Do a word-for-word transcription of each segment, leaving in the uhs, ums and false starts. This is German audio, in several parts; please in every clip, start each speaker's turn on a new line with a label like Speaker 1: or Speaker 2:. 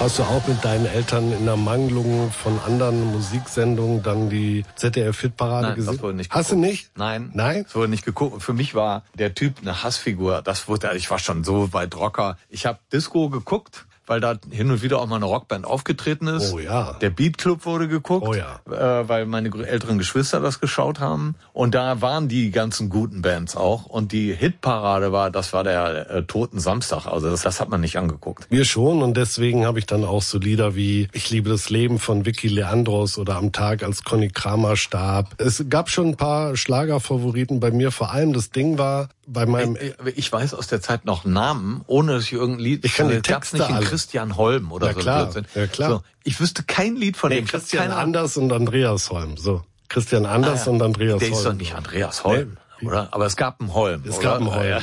Speaker 1: Hast du auch mit deinen Eltern in der Mangelung von anderen Musiksendungen dann die Z D F-Hitparade
Speaker 2: Nein,
Speaker 1: gesehen?
Speaker 2: das wurde nicht
Speaker 1: Hast du
Speaker 2: geguckt.
Speaker 1: nicht?
Speaker 2: Nein.
Speaker 1: Nein?
Speaker 2: Das wurde nicht geguckt. Für mich war der Typ eine Hassfigur. Das wurde, ich war schon so weit Rocker. Ich habe Disco geguckt, weil da hin und wieder auch mal eine Rockband aufgetreten ist.
Speaker 1: Oh ja.
Speaker 2: Der Beat Club wurde geguckt,
Speaker 1: Oh ja.
Speaker 2: äh, weil meine älteren Geschwister das geschaut haben. Und da waren die ganzen guten Bands auch. Und die Hitparade war, das war der äh, Toten Samstag. Also das, das hat man nicht angeguckt.
Speaker 1: Wir schon, und deswegen habe ich dann auch so Lieder wie Ich liebe das Leben von Vicky Leandros oder Am Tag, als Conny Kramer starb. Es gab schon ein paar Schlagerfavoriten bei mir. Vor allem das Ding war bei meinem...
Speaker 2: Ich, ich weiß aus der Zeit noch Namen, ohne dass ich irgendein Lied...
Speaker 1: Ich kann die
Speaker 2: äh, gab's
Speaker 1: Texte
Speaker 2: nicht in
Speaker 1: alle.
Speaker 2: Christian Holm oder
Speaker 1: Ja,
Speaker 2: so.
Speaker 1: klar.
Speaker 2: Blödsinn.
Speaker 1: Ja, klar.
Speaker 2: So, ich wüsste kein Lied von
Speaker 1: Nee,
Speaker 2: dem.
Speaker 1: Christian
Speaker 2: Keine-
Speaker 1: Anders und Andreas Holm. So, Christian Anders
Speaker 2: Ah, ja.
Speaker 1: und Andreas
Speaker 2: Der
Speaker 1: Holm.
Speaker 2: ist doch nicht Andreas Holm,
Speaker 1: Nee.
Speaker 2: oder? Aber es gab einen Holm.
Speaker 1: Es
Speaker 2: oder?
Speaker 1: gab einen Holm,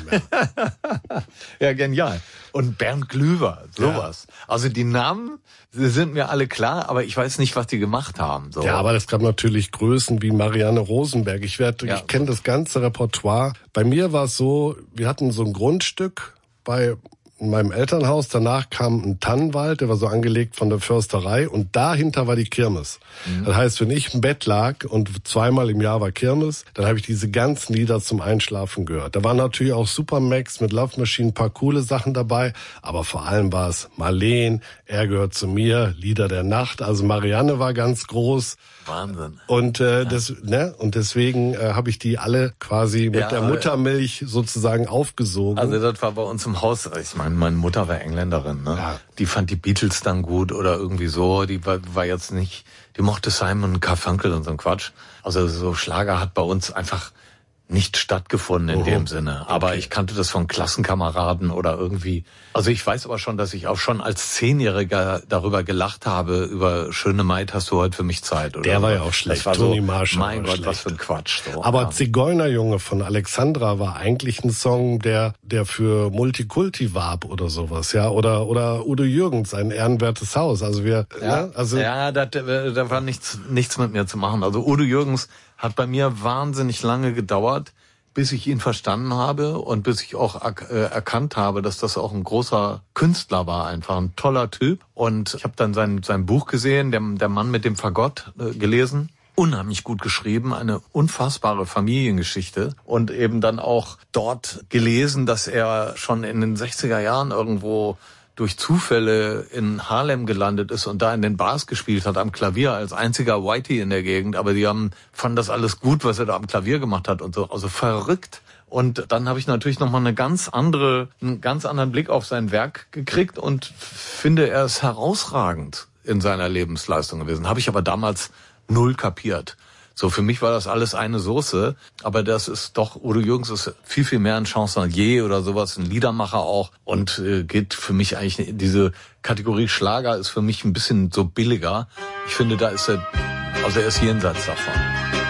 Speaker 2: Ja, ja genial. Und Bernd Glüwer, sowas. Also die Namen sie sind mir alle klar, aber ich weiß nicht, was die gemacht haben. So.
Speaker 1: Ja, aber es gab natürlich Größen wie Marianne Rosenberg. Ich werde,
Speaker 2: Ja.
Speaker 1: ich kenne das ganze Repertoire. Bei mir war es so, wir hatten so ein Grundstück bei in meinem Elternhaus. Danach kam ein Tannenwald, der war so angelegt von der Försterei, und dahinter war die Kirmes. Mhm. Das heißt, wenn ich im Bett lag und zweimal im Jahr war Kirmes, dann habe ich diese ganzen Lieder zum Einschlafen gehört. Da waren natürlich auch Supermax mit Love Machine, ein paar coole Sachen dabei, aber vor allem war es Marleen, Er gehört zu mir, Lieder der Nacht. Also Marianne war ganz groß.
Speaker 2: Wahnsinn.
Speaker 1: Und äh, das, ne, und deswegen äh, habe ich die alle quasi mit
Speaker 2: Ja,
Speaker 1: der
Speaker 2: aber-
Speaker 1: Muttermilch sozusagen aufgesogen.
Speaker 2: Also das war bei uns im Haus, ich meine, meine Mutter war Engländerin, ne?
Speaker 1: Ja.
Speaker 2: Die fand die Beatles dann gut oder irgendwie so, die war, war jetzt nicht, die mochte Simon und Garfunkel und so ein Quatsch. Also so Schlager hat bei uns einfach nicht stattgefunden in
Speaker 1: Oh,
Speaker 2: dem Sinne. Aber ich kannte das von Klassenkameraden oder irgendwie. Also ich weiß aber schon, dass ich auch schon als Zehnjähriger darüber gelacht habe, über Schöne Maid, hast du heute für mich Zeit? Oder
Speaker 1: Der
Speaker 2: so.
Speaker 1: war ja auch schlecht.
Speaker 2: Das war
Speaker 1: Toni
Speaker 2: so,
Speaker 1: Marshall
Speaker 2: mein
Speaker 1: war
Speaker 2: Gott,
Speaker 1: schlecht.
Speaker 2: was für ein Quatsch. So.
Speaker 1: Aber
Speaker 2: ja.
Speaker 1: Zigeunerjunge von Alexandra war eigentlich ein Song, der der für Multikulti warb oder sowas, ja, oder oder Udo Jürgens, ein ehrenwertes Haus. Also wir,
Speaker 2: Ja,
Speaker 1: ne? also
Speaker 2: ja, da, da war nichts, nichts mit mir zu machen. Also Udo Jürgens hat bei mir wahnsinnig lange gedauert, bis ich ihn verstanden habe und bis ich auch er, äh, erkannt habe, dass das auch ein großer Künstler war, einfach ein toller Typ. Und ich habe dann sein, sein Buch gesehen, der, der Mann mit dem Fagott, äh, gelesen. Unheimlich gut geschrieben, eine unfassbare Familiengeschichte und eben dann auch dort gelesen, dass er schon in den sechziger Jahren irgendwo durch Zufälle in Harlem gelandet ist und da in den Bars gespielt hat am Klavier als einziger Whitey in der Gegend. Aber die haben fanden das alles gut, was er da am Klavier gemacht hat und so. Also verrückt. Und dann habe ich natürlich nochmal eine ganz andere, einen ganz anderen Blick auf sein Werk gekriegt und finde, er ist herausragend in seiner Lebensleistung gewesen. Habe ich aber damals null kapiert. So, für mich war das alles eine Soße, aber das ist doch, Udo Jürgens ist viel, viel mehr ein Chansonnier oder sowas, ein Liedermacher auch und äh, geht für mich eigentlich, diese Kategorie Schlager ist für mich ein bisschen so billiger. Ich finde, da ist er, also er ist jenseits davon.